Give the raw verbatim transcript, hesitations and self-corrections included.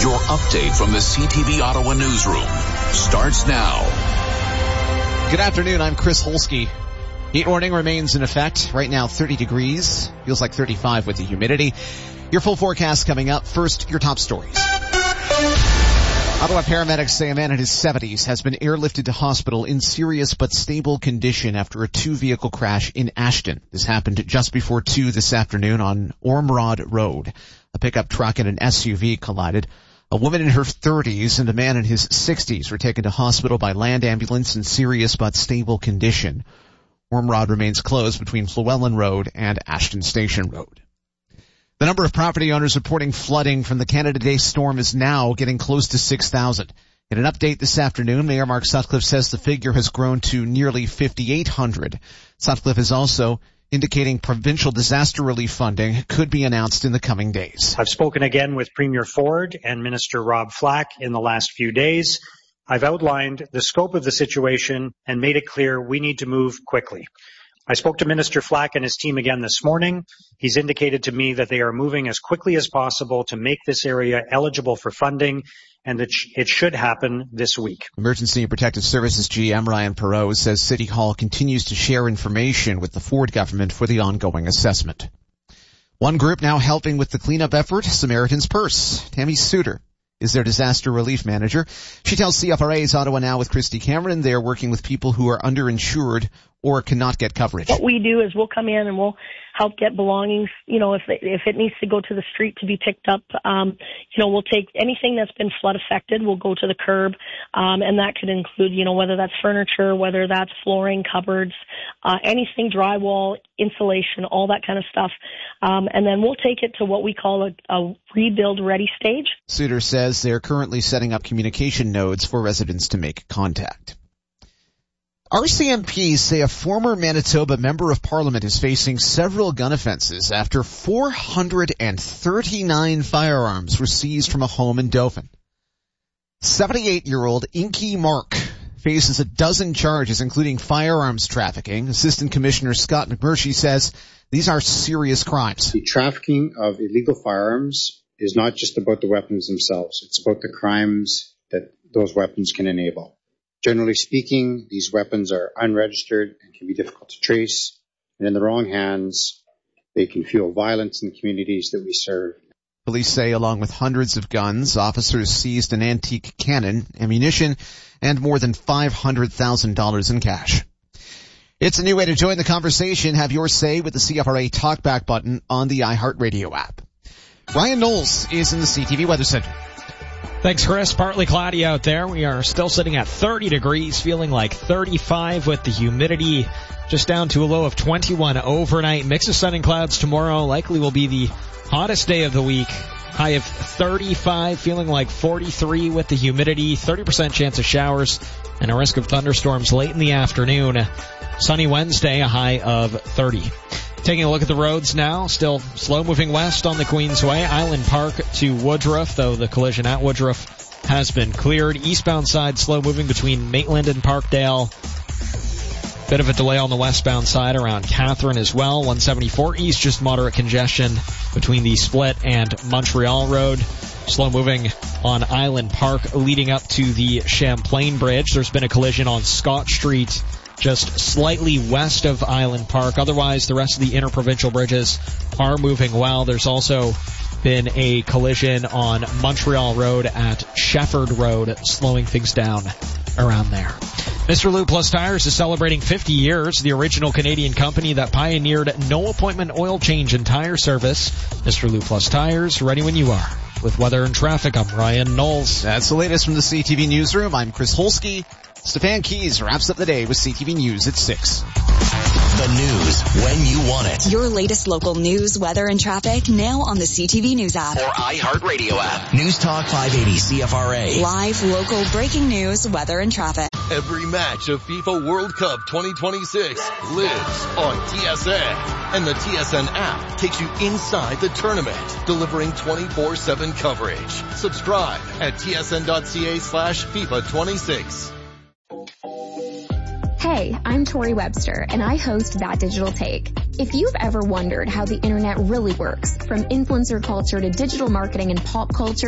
Your update from the C T V Ottawa newsroom starts now. Good afternoon, I'm Chris Holsky. Heat warning remains in effect. Right now, thirty degrees. Feels like thirty-five with the humidity. Your full forecast coming up. First, your top stories. Ottawa paramedics say a man in his seventies has been airlifted to hospital in serious but stable condition after a two-vehicle crash in Ashton. This happened just before two this afternoon on Ormrod Road. A pickup truck and an S U V collided. A woman in her thirties and a man in his sixties were taken to hospital by land ambulance in serious but stable condition. Ormrod remains closed between Llewellyn Road and Ashton Station Road. The number of property owners reporting flooding from the Canada Day storm is now getting close to six thousand. In an update this afternoon, Mayor Mark Sutcliffe says the figure has grown to nearly fifty-eight hundred. Sutcliffe is also indicating provincial disaster relief funding could be announced in the coming days. I've spoken again with Premier Ford and Minister Rob Flack in the last few days. I've outlined the scope of the situation and made it clear we need to move quickly. I spoke to Minister Flack and his team again this morning. He's indicated to me that they are moving as quickly as possible to make this area eligible for funding, and that it should happen this week. Emergency and Protective Services G M Ryan Perot says City Hall continues to share information with the Ford government for the ongoing assessment. One group now helping with the cleanup effort, Samaritan's Purse. Tammy Suter is their disaster relief manager. She tells C F R A's Ottawa Now with Christy Cameron they're working with people who are underinsured or cannot get coverage. What we do is we'll come in and we'll help get belongings. You know, if they, if it needs to go to the street to be picked up, um, you know, we'll take anything that's been flood affected. We'll go to the curb, um, and that could include, you know, whether that's furniture, whether that's flooring, cupboards, uh, anything, drywall, insulation, all that kind of stuff. Um, and then we'll take it to what we call a, a rebuild ready stage. Suter says they're currently setting up communication nodes for residents to make contact. R C M Ps say a former Manitoba member of parliament is facing several gun offenses after four hundred thirty-nine firearms were seized from a home in Dauphin. seventy-eight-year-old Inky Mark faces a dozen charges, including firearms trafficking. Assistant Commissioner Scott McMurtry says these are serious crimes. The trafficking of illegal firearms is not just about the weapons themselves. It's about the crimes that those weapons can enable. Generally speaking, these weapons are unregistered and can be difficult to trace. And in the wrong hands, they can fuel violence in the communities that we serve. Police say along with hundreds of guns, officers seized an antique cannon, ammunition, and more than five hundred thousand dollars in cash. It's a new way to join the conversation. Have your say with the C F R A Talkback button on the iHeartRadio app. Ryan Knowles is in the C T V Weather Center. Thanks, Chris. Partly cloudy out there. We are still sitting at thirty degrees, feeling like thirty-five with the humidity just down to a low of twenty-one overnight. Mix of sun and clouds tomorrow likely will be the hottest day of the week. High of thirty-five, feeling like forty-three with the humidity, thirty percent chance of showers, and a risk of thunderstorms late in the afternoon. Sunny Wednesday, a high of thirty. Taking a look at the roads now, still slow moving west on the Queensway, Island Park to Woodruff, though the collision at Woodruff has been cleared. Eastbound side slow moving between Maitland and Parkdale. Bit of a delay on the westbound side around Catherine as well. one seventy-four east, just moderate congestion between the Split and Montreal Road. Slow moving on Island Park leading up to the Champlain Bridge. There's been a collision on Scott Street just slightly west of Island Park. Otherwise, the rest of the interprovincial bridges are moving well. There's also been a collision on Montreal Road at Shefford Road, slowing things down around there. Mister Lube Plus Tires is celebrating fifty years, the original Canadian company that pioneered no-appointment oil change and tire service. Mister Lube Plus Tires, ready when you are. With weather and traffic, I'm Ryan Knowles. That's the latest from the C T V Newsroom. I'm Chris Holsky. Stefan Keys wraps up the day with C T V News at six. The news when you want it. Your latest local news, weather, and traffic now on the C T V News app. Or iHeartRadio app. News Talk five eighty C F R A. Live, local, breaking news, weather, and traffic. Every match of FIFA World Cup twenty twenty-six lives on T S N. And the T S N app takes you inside the tournament, delivering twenty-four seven coverage. Subscribe at tsn.ca slash FIFA 26. Hey, I'm Tori Webster, and I host That Digital Take. If you've ever wondered how the internet really works, from influencer culture to digital marketing and pop culture,